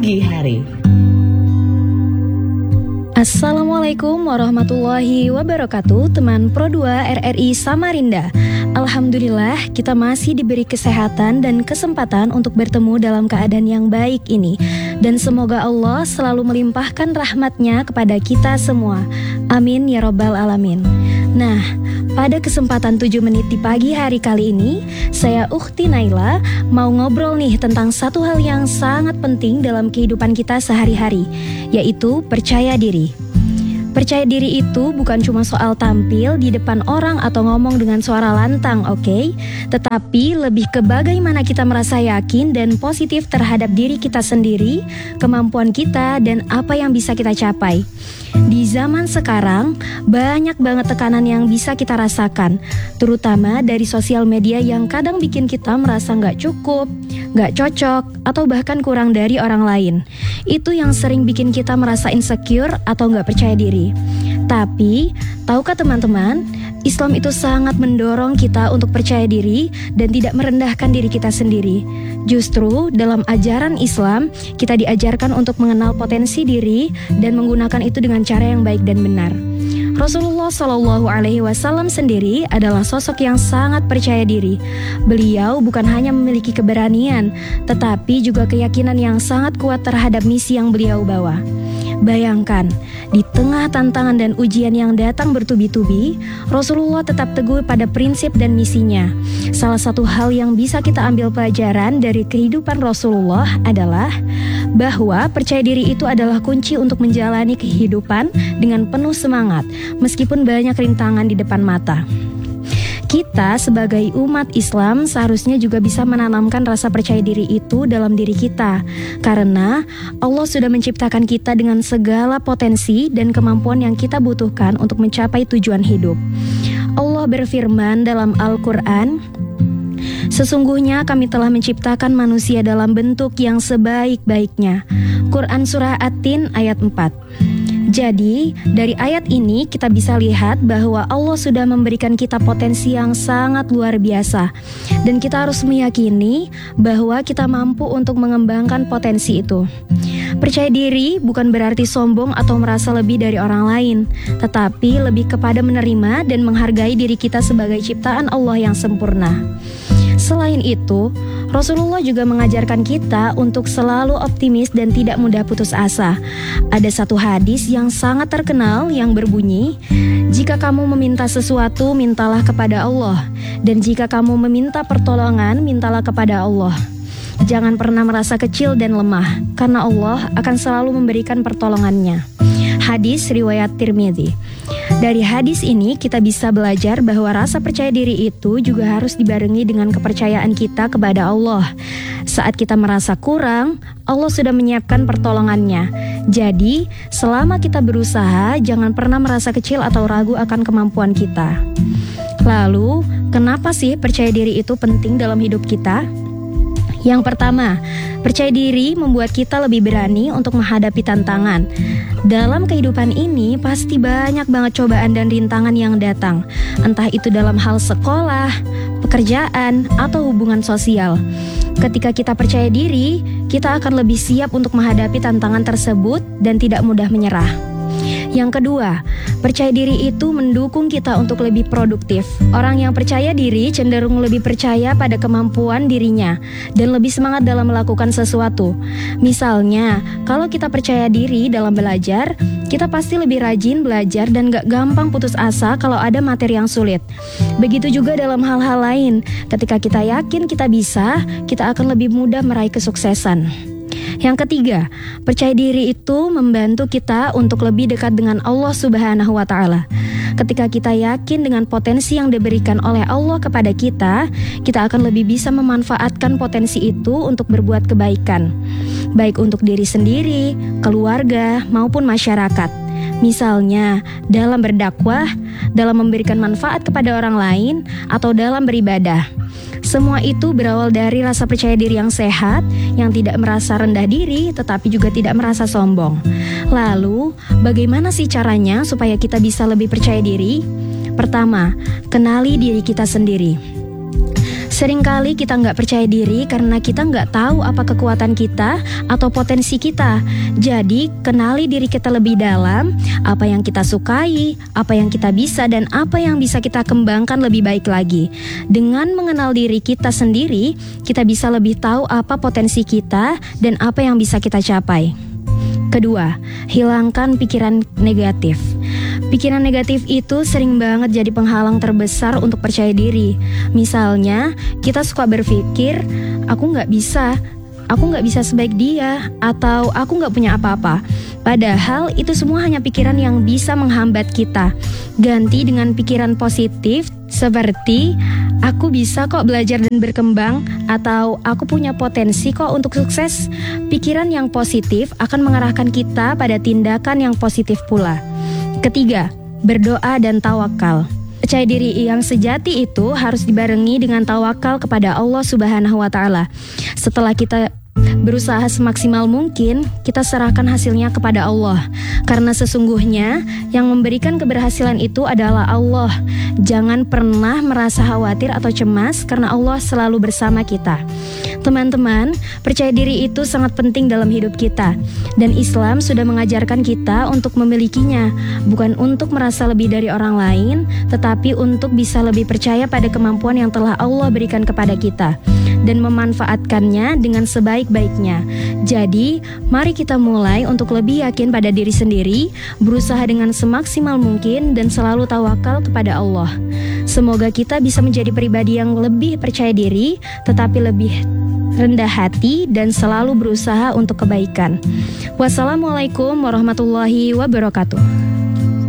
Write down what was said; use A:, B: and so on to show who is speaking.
A: pagi hari.
B: Assalamualaikum warahmatullahi wabarakatuh, teman Pro 2 RRI Samarinda. Alhamdulillah kita masih diberi kesehatan dan kesempatan untuk bertemu dalam keadaan yang baik ini. Dan semoga Allah selalu melimpahkan rahmatnya kepada kita semua. Amin ya rabbal alamin. Nah, pada kesempatan 7 menit di pagi hari kali ini, saya Ukhti Naila mau ngobrol nih tentang satu hal yang sangat penting dalam kehidupan kita sehari-hari, yaitu percaya diri. Percaya diri itu bukan cuma soal tampil di depan orang atau ngomong dengan suara lantang, oke? Tetapi lebih ke bagaimana kita merasa yakin dan positif terhadap diri kita sendiri, kemampuan kita, dan apa yang bisa kita capai. Di zaman sekarang, banyak banget tekanan yang bisa kita rasakan, terutama dari sosial media yang kadang bikin kita merasa nggak cukup, nggak cocok, atau bahkan kurang dari orang lain. Itu yang sering bikin kita merasa insecure atau nggak percaya diri. Tapi, tahukah teman-teman, Islam itu sangat mendorong kita untuk percaya diri dan tidak merendahkan diri kita sendiri. Justru dalam ajaran Islam, kita diajarkan untuk mengenal potensi diri dan menggunakan itu dengan cara yang baik dan benar. Rasulullah SAW sendiri adalah sosok yang sangat percaya diri. Beliau bukan hanya memiliki keberanian, tetapi juga keyakinan yang sangat kuat terhadap misi yang beliau bawa. Bayangkan, di tengah tantangan dan ujian yang datang bertubi-tubi, Rasulullah tetap teguh pada prinsip dan misinya. Salah satu hal yang bisa kita ambil pelajaran dari kehidupan Rasulullah adalah bahwa percaya diri itu adalah kunci untuk menjalani kehidupan dengan penuh semangat, meskipun banyak rintangan di depan mata. Kita sebagai umat Islam seharusnya juga bisa menanamkan rasa percaya diri itu dalam diri kita, karena Allah sudah menciptakan kita dengan segala potensi dan kemampuan yang kita butuhkan untuk mencapai tujuan hidup. Allah berfirman dalam Al-Quran, "Sesungguhnya kami telah menciptakan manusia dalam bentuk yang sebaik-baiknya." Quran Surah At-Tin ayat 4. Jadi, dari ayat ini kita bisa lihat bahwa Allah sudah memberikan kita potensi yang sangat luar biasa. Dan kita harus meyakini bahwa kita mampu untuk mengembangkan potensi itu. Percaya diri bukan berarti sombong atau merasa lebih dari orang lain, tetapi lebih kepada menerima dan menghargai diri kita sebagai ciptaan Allah yang sempurna. Selain itu, Rasulullah juga mengajarkan kita untuk selalu optimis dan tidak mudah putus asa. Ada satu hadis yang sangat terkenal yang berbunyi, "Jika kamu meminta sesuatu, mintalah kepada Allah. Dan jika kamu meminta pertolongan, mintalah kepada Allah. Jangan pernah merasa kecil dan lemah, karena Allah akan selalu memberikan pertolongannya." Hadis riwayat Tirmidzi. Dari hadis ini kita bisa belajar bahwa rasa percaya diri itu juga harus dibarengi dengan kepercayaan kita kepada Allah. Saat kita merasa kurang, Allah sudah menyiapkan pertolongannya. Jadi, selama kita berusaha, jangan pernah merasa kecil atau ragu akan kemampuan kita. Lalu, kenapa sih percaya diri itu penting dalam hidup kita? Yang pertama, percaya diri membuat kita lebih berani untuk menghadapi tantangan. Dalam kehidupan ini pasti banyak banget cobaan dan rintangan yang datang, entah itu dalam hal sekolah, pekerjaan, atau hubungan sosial. Ketika kita percaya diri, kita akan lebih siap untuk menghadapi tantangan tersebut dan tidak mudah menyerah. Yang kedua, percaya diri itu mendukung kita untuk lebih produktif. Orang yang percaya diri cenderung lebih percaya pada kemampuan dirinya dan lebih semangat dalam melakukan sesuatu. Misalnya, kalau kita percaya diri dalam belajar, kita pasti lebih rajin belajar dan gak gampang putus asa kalau ada materi yang sulit. Begitu juga dalam hal-hal lain, ketika kita yakin kita bisa, kita akan lebih mudah meraih kesuksesan. Yang ketiga, percaya diri itu membantu kita untuk lebih dekat dengan Allah Subhanahu wa Ta'ala. Ketika kita yakin dengan potensi yang diberikan oleh Allah kepada kita, kita akan lebih bisa memanfaatkan potensi itu untuk berbuat kebaikan, baik untuk diri sendiri, keluarga, maupun masyarakat. Misalnya, dalam berdakwah, dalam memberikan manfaat kepada orang lain, atau dalam beribadah. Semua itu berawal dari rasa percaya diri yang sehat, yang tidak merasa rendah diri, tetapi juga tidak merasa sombong. Lalu, bagaimana sih caranya supaya kita bisa lebih percaya diri? Pertama, kenali diri kita sendiri. Seringkali kita nggak percaya diri karena kita nggak tahu apa kekuatan kita atau potensi kita. Jadi, kenali diri kita lebih dalam, apa yang kita sukai, apa yang kita bisa, dan apa yang bisa kita kembangkan lebih baik lagi. Dengan mengenal diri kita sendiri, kita bisa lebih tahu apa potensi kita dan apa yang bisa kita capai. Kedua, hilangkan pikiran negatif. Pikiran negatif itu sering banget jadi penghalang terbesar untuk percaya diri. Misalnya, kita suka berpikir, aku nggak bisa sebaik dia, atau aku nggak punya apa-apa. Padahal itu semua hanya pikiran yang bisa menghambat kita. Ganti dengan pikiran positif seperti, aku bisa kok belajar dan berkembang, atau aku punya potensi kok untuk sukses. Pikiran yang positif akan mengarahkan kita pada tindakan yang positif pula. Ketiga, berdoa dan tawakal. Percaya diri yang sejati itu harus dibarengi dengan tawakal kepada Allah Subhanahu wa Ta'ala. Setelah kita berusaha semaksimal mungkin, kita serahkan hasilnya kepada Allah. Karena sesungguhnya yang memberikan keberhasilan itu adalah Allah. Jangan pernah merasa khawatir atau cemas karena Allah selalu bersama kita. Teman-teman, percaya diri itu sangat penting dalam hidup kita. Dan Islam sudah mengajarkan kita untuk memilikinya, bukan untuk merasa lebih dari orang lain, tetapi untuk bisa lebih percaya pada kemampuan yang telah Allah berikan kepada kita dan memanfaatkannya dengan sebaik-baiknya. Jadi, mari kita mulai untuk lebih yakin pada diri sendiri, berusaha dengan semaksimal mungkin dan selalu tawakal kepada Allah. Semoga kita bisa menjadi pribadi yang lebih percaya diri, tetapi lebih rendah hati dan selalu berusaha untuk kebaikan. Wassalamualaikum warahmatullahi wabarakatuh.